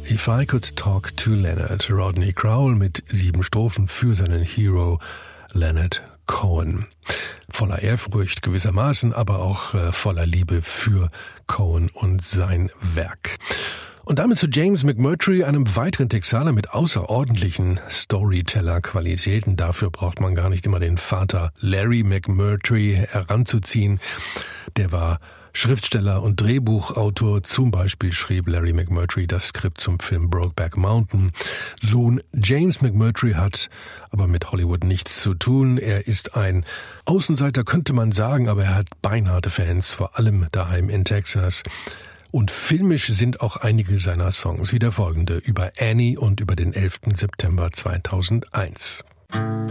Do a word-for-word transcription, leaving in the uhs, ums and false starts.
If I Could Talk to Leonard, Rodney Crowell mit sieben Strophen für seinen Hero Leonard Cohen. Voller Ehrfurcht gewissermaßen, aber auch äh, voller Liebe für Cohen und sein Werk. Und damit zu James McMurtry, einem weiteren Texaner mit außerordentlichen Storyteller-Qualitäten. Dafür braucht man gar nicht immer den Vater Larry McMurtry heranzuziehen. Der war Schriftsteller und Drehbuchautor. Zum Beispiel schrieb Larry McMurtry das Skript zum Film Brokeback Mountain. Sohn James McMurtry hat aber mit Hollywood nichts zu tun. Er ist ein Außenseiter, könnte man sagen, aber er hat beinharte Fans, vor allem daheim in Texas. Und filmisch sind auch einige seiner Songs wie der folgende über Annie und über den elften September zweitausendeins.